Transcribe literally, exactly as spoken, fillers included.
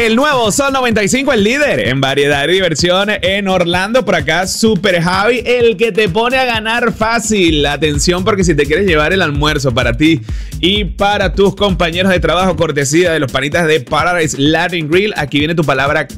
el nuevo Sol noventa y cinco, el líder en variedad y diversión en Orlando. Por acá, Super Javi, el que te pone a ganar fácil. Atención, porque si te quieres llevar el almuerzo para ti y para tus compañeros de trabajo, cortesía de los panitas de Paradise Latin Grill, aquí viene tu palabra